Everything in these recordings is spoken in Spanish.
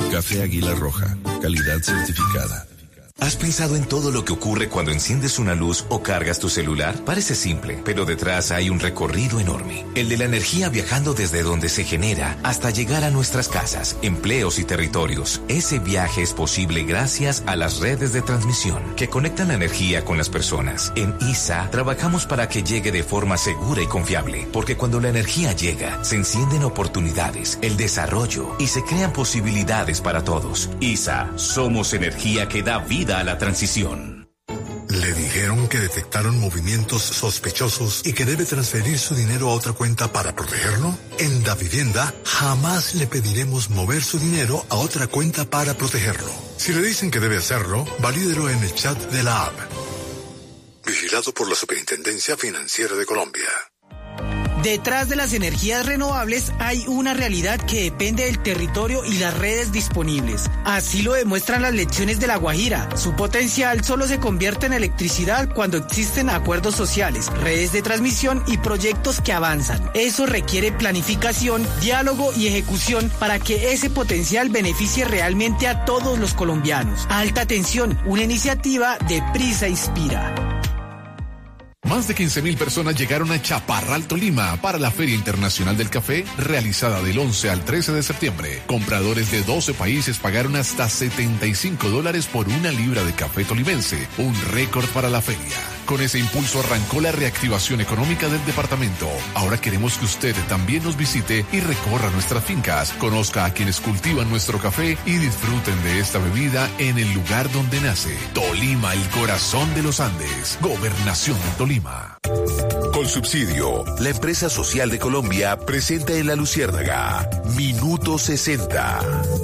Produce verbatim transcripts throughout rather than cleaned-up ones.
Café Águila Roja, calidad certificada. ¿Has pensado en todo lo que ocurre cuando enciendes una luz o cargas tu celular? Parece simple, pero detrás hay un recorrido enorme. El de la energía viajando desde donde se genera hasta llegar a nuestras casas, empleos y territorios. Ese viaje es posible gracias a las redes de transmisión que conectan la energía con las personas. En I S A trabajamos para que llegue de forma segura y confiable, porque cuando la energía llega, se encienden oportunidades, el desarrollo y se crean posibilidades para todos. I S A, somos energía que da vida a la transición. Le dijeron que detectaron movimientos sospechosos y que debe transferir su dinero a otra cuenta para protegerlo. En Davivienda jamás le pediremos mover su dinero a otra cuenta para protegerlo. Si le dicen que debe hacerlo, valídelo en el chat de la app. Vigilado por la Superintendencia Financiera de Colombia. Detrás de las energías renovables hay una realidad que depende del territorio y las redes disponibles. Así lo demuestran las lecciones de La Guajira. Su potencial solo se convierte en electricidad cuando existen acuerdos sociales, redes de transmisión y proyectos que avanzan. Eso requiere planificación, diálogo y ejecución para que ese potencial beneficie realmente a todos los colombianos. Alta Tensión, una iniciativa de Prisa Inspira. Más de quince mil personas llegaron a Chaparral, Tolima, para la Feria Internacional del Café, realizada del once al trece de septiembre. Compradores de doce países pagaron hasta setenta y cinco dólares por una libra de café tolimense, un récord para la feria. Con ese impulso arrancó la reactivación económica del departamento. Ahora queremos que usted también nos visite y recorra nuestras fincas, conozca a quienes cultivan nuestro café y disfruten de esta bebida en el lugar donde nace. Tolima, el corazón de los Andes. Gobernación de Tolima. Colsubsidio, la empresa social de Colombia, presenta en La Luciérnaga Minuto sesenta.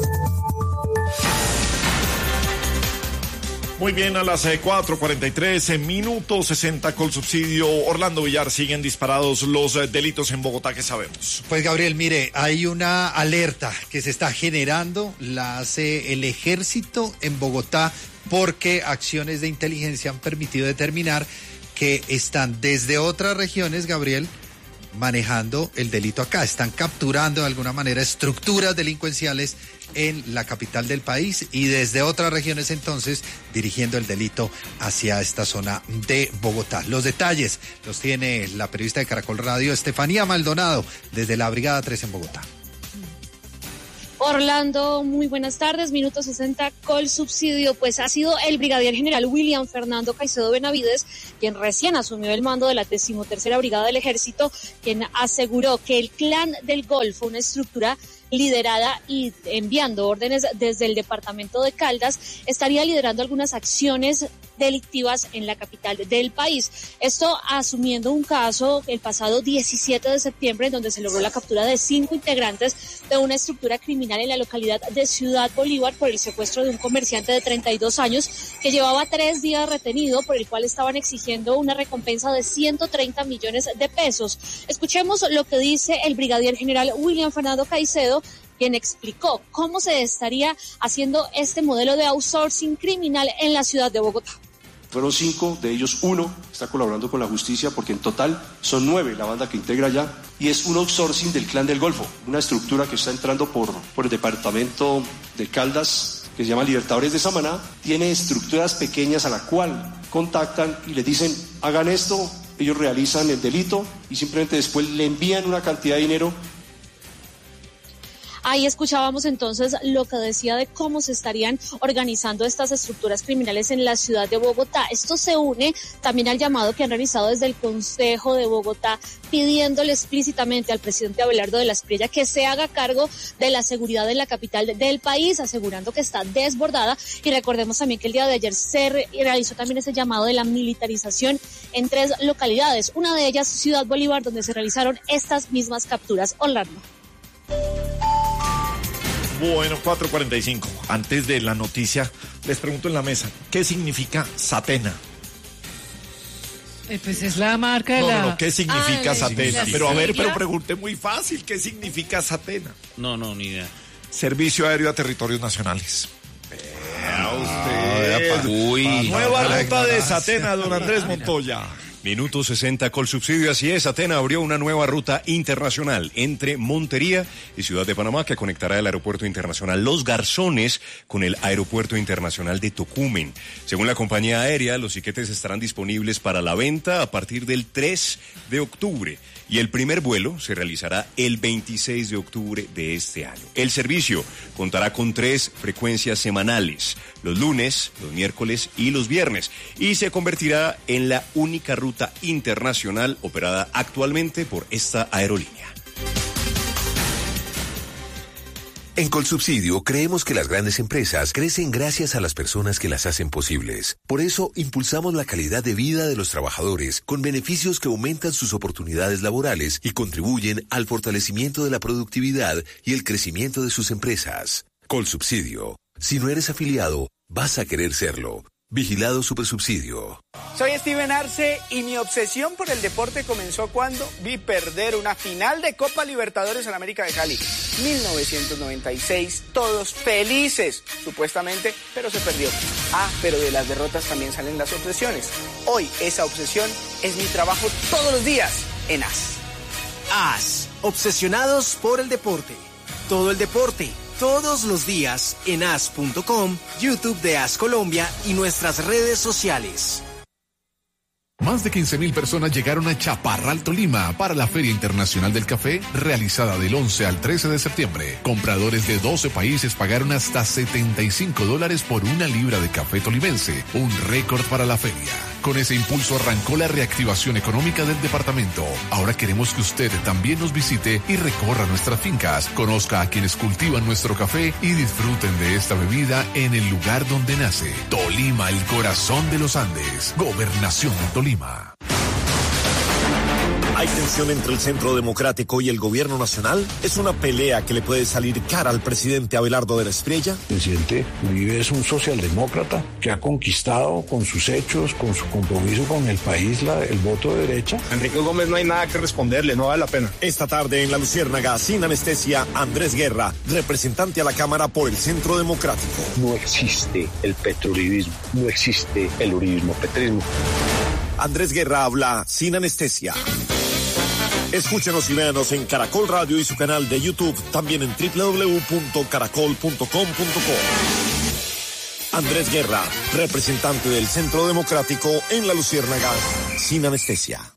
Muy bien, a las cuatro cuarenta y tres, en Minuto sesenta, Colsubsidio. Orlando Villar, siguen disparados los eh, delitos en Bogotá, ¿qué sabemos? Pues Gabriel, mire, hay una alerta que se está generando, la hace el ejército en Bogotá, porque acciones de inteligencia han permitido determinar que están desde otras regiones, Gabriel, manejando el delito acá. Están capturando de alguna manera estructuras delincuenciales en la capital del país y desde otras regiones entonces dirigiendo el delito hacia esta zona de Bogotá. Los detalles los tiene la periodista de Caracol Radio, Estefanía Maldonado, desde la Brigada tres en Bogotá. Orlando, muy buenas tardes. Minuto sesenta, Colsubsidio. Pues ha sido el brigadier general William Fernando Caicedo Benavides quien recién asumió el mando de la decimotercera Brigada del Ejército, quien aseguró que el Clan del Golfo, una estructura liderada y enviando órdenes desde el departamento de Caldas, estaría liderando algunas acciones delictivas en la capital del país. Esto asumiendo un caso el pasado diecisiete de septiembre en donde se logró la captura de cinco integrantes de una estructura criminal en la localidad de Ciudad Bolívar por el secuestro de un comerciante de treinta y dos años que llevaba tres días retenido, por el cual estaban exigiendo una recompensa de ciento treinta millones de pesos. Escuchemos lo que dice el brigadier general William Fernando Caicedo, quien explicó cómo se estaría haciendo este modelo de outsourcing criminal en la ciudad de Bogotá. Fueron cinco, de ellos uno está colaborando con la justicia, porque en total son nueve la banda que integra ya, y es un outsourcing del Clan del Golfo, una estructura que está entrando por, por el departamento de Caldas, que se llama Libertadores de Samaná. Tiene estructuras pequeñas a la cual contactan y les dicen, hagan esto, ellos realizan el delito y simplemente después le envían una cantidad de dinero. Ahí escuchábamos entonces lo que decía de cómo se estarían organizando estas estructuras criminales en la ciudad de Bogotá. Esto se une también al llamado que han realizado desde el Consejo de Bogotá, pidiéndole explícitamente al presidente Abelardo de la Espriella que se haga cargo de la seguridad en la capital del país, asegurando que está desbordada. Y recordemos también que el día de ayer se realizó también ese llamado de la militarización en tres localidades, una de ellas Ciudad Bolívar, donde se realizaron estas mismas capturas. Orlando. Bueno, cuatro cuarenta y cinco. Antes de la noticia, les pregunto en la mesa, ¿qué significa Satena? Eh, pues es la marca de no, la... No, no, ¿qué significa ah, Satena? Pero a ver, pero pregunté muy fácil, ¿qué significa Satena? No, no, ni idea. Servicio Aéreo a Territorios Nacionales. Vea usted. Ah, Uy. Nueva ruta de Satena, don Andrés Montoya. Minuto sesenta Colsubsidio, así es. Atena abrió una nueva ruta internacional entre Montería y Ciudad de Panamá que conectará el aeropuerto internacional Los Garzones con el aeropuerto internacional de Tocumen. Según la compañía aérea, los tiquetes estarán disponibles para la venta a partir del tres de octubre. Y el primer vuelo se realizará el veintiséis de octubre de este año. El servicio contará con tres frecuencias semanales, los lunes, los miércoles y los viernes, y se convertirá en la única ruta internacional operada actualmente por esta aerolínea. En Colsubsidio creemos que las grandes empresas crecen gracias a las personas que las hacen posibles. Por eso impulsamos la calidad de vida de los trabajadores con beneficios que aumentan sus oportunidades laborales y contribuyen al fortalecimiento de la productividad y el crecimiento de sus empresas. Colsubsidio. Si no eres afiliado, vas a querer serlo. Vigilado Supersubsidio. Soy Steven Arce y mi obsesión por el deporte comenzó cuando vi perder una final de Copa Libertadores en América de Cali. mil novecientos noventa y seis, todos felices, supuestamente, pero se perdió. Ah, pero de las derrotas también salen las obsesiones. Hoy esa obsesión es mi trabajo todos los días en A S. A S, obsesionados por el deporte. Todo el deporte. Todos los días en A S punto com, YouTube de A S Colombia y nuestras redes sociales. Más de quince mil personas llegaron a Chaparral, Tolima, para la Feria Internacional del Café, realizada del once al trece de septiembre. Compradores de doce países pagaron hasta setenta y cinco dólares por una libra de café tolimense, un récord para la feria. Con ese impulso arrancó la reactivación económica del departamento. Ahora queremos que usted también nos visite y recorra nuestras fincas, conozca a quienes cultivan nuestro café y disfruten de esta bebida en el lugar donde nace. Tolima, el corazón de los Andes. Gobernación de Tolima. ¿Hay tensión entre el Centro Democrático y el Gobierno Nacional? ¿Es una pelea que le puede salir cara al presidente Abelardo de la Espriella? El presidente Uribe es un socialdemócrata que ha conquistado con sus hechos, con su compromiso con el país, la, el voto de derecha. Enrique Gómez no hay nada que responderle, no vale la pena. Esta tarde en La Luciérnaga, sin anestesia, Andrés Guerra, representante a la Cámara por el Centro Democrático. No existe el petrouribismo, no existe el uribismo-petrismo. Andrés Guerra habla sin anestesia. Escúchenos y véanos en Caracol Radio y su canal de YouTube, también en doble u doble u doble u punto caracol punto com punto co. Andrés Guerra, representante del Centro Democrático en La Luciérnaga, sin anestesia.